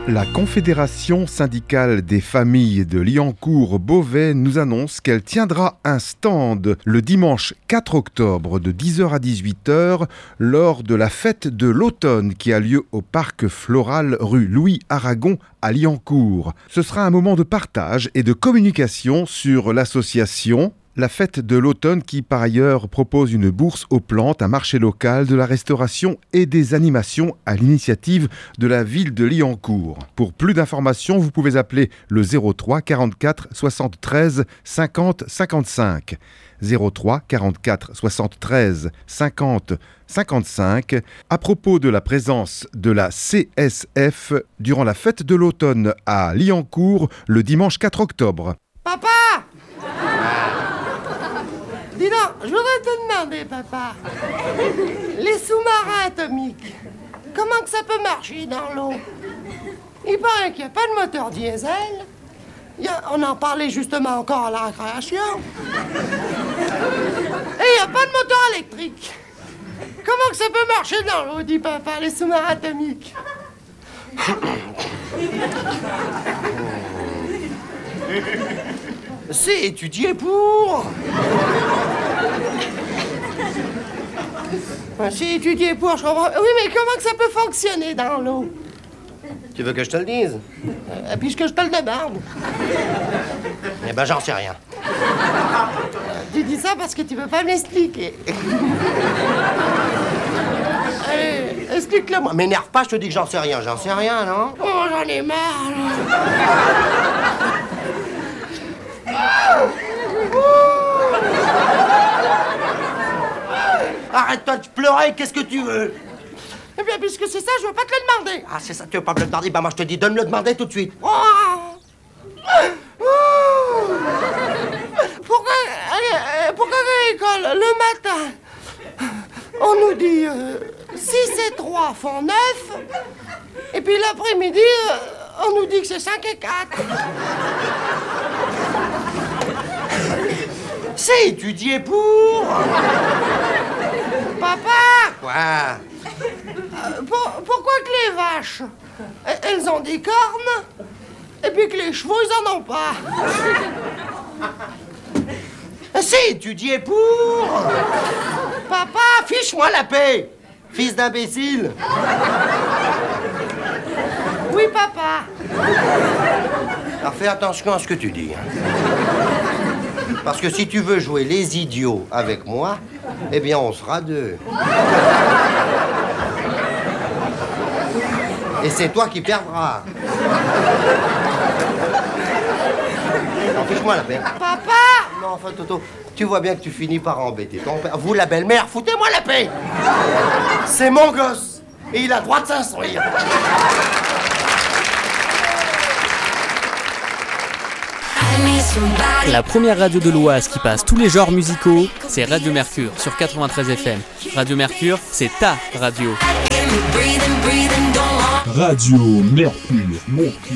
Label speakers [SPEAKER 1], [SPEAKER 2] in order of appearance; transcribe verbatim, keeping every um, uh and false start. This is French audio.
[SPEAKER 1] La Confédération syndicale des familles de Liancourt-Beauvais nous annonce qu'elle tiendra un stand le dimanche quatre octobre de dix heures à dix-huit heures lors de la fête de l'automne qui a lieu au parc floral rue Louis Aragon à Liancourt. Ce sera un moment de partage et de communication sur l'association La Fête de l'Automne qui, par ailleurs, propose une bourse aux plantes, un marché local, de la restauration et des animations à l'initiative de la ville de Liancourt. Pour plus d'informations, vous pouvez appeler le zéro trois quarante-quatre soixante-treize cinquante cinquante-cinq. zéro trois quarante-quatre soixante-treize cinquante cinquante-cinq à propos de la présence de la C S F durant la Fête de l'Automne à Liancourt le dimanche quatre octobre.
[SPEAKER 2] Papa! Dis donc, je voudrais te demander, papa, les sous-marins atomiques, comment que ça peut marcher dans l'eau? Il paraît qu'il n'y a pas de moteur diesel. Il y a, on en parlait justement encore à la récréation. Et il n'y a pas de moteur électrique. Comment que ça peut marcher dans l'eau, dit papa, les sous-marins atomiques? C'est étudié pour. C'est étudié pour, je comprends. Oui, mais comment que ça peut fonctionner dans l'eau?
[SPEAKER 3] Tu veux que je te le dise?
[SPEAKER 2] Euh, puisque je te le demande.
[SPEAKER 3] Eh ben, j'en sais rien.
[SPEAKER 2] Tu dis ça parce que tu veux pas m'expliquer.
[SPEAKER 3] Allez, explique-le moi. M'énerve pas, je te dis que j'en sais rien. J'en sais rien, non?
[SPEAKER 2] Oh, j'en ai marre, là.
[SPEAKER 3] Arrête-toi de pleurer, qu'est-ce que tu veux?
[SPEAKER 2] Eh bien, puisque c'est ça, je veux pas te le demander.
[SPEAKER 3] Ah, c'est ça, tu veux pas me le demander? Bah, moi, je te dis de me le demander tout de suite.
[SPEAKER 2] Oh. Oh. Pourquoi, euh, pourquoi à l'école, le matin, on nous dit euh, six et trois font neuf, et puis l'après-midi, euh, on nous dit que c'est cinq et quatre.
[SPEAKER 3] C'est étudié pour.
[SPEAKER 2] Papa!
[SPEAKER 3] Quoi?
[SPEAKER 2] Euh, pour, pourquoi que les vaches, elles ont des cornes, et puis que les chevaux, ils en ont pas?
[SPEAKER 3] C'est étudié pour.
[SPEAKER 2] Papa!
[SPEAKER 3] Fiche-moi la paix, fils d'imbécile.
[SPEAKER 2] Oui, papa.
[SPEAKER 3] Alors fais attention à ce que tu dis. Parce que si tu veux jouer les idiots avec moi, eh bien on sera deux. Et c'est toi qui perdras. Alors fiche-moi la paix.
[SPEAKER 2] Papa!
[SPEAKER 3] Non, enfin Toto, tu vois bien que tu finis par embêter ton père. Vous, la belle-mère, foutez-moi la paix. C'est mon gosse. Et il a le droit de s'instruire.
[SPEAKER 4] La première radio de l'Oise qui passe tous les genres musicaux, c'est Radio Mercure sur quatre-vingt-treize F M. Radio Mercure, c'est ta radio.
[SPEAKER 5] Radio Mercure. Mercure.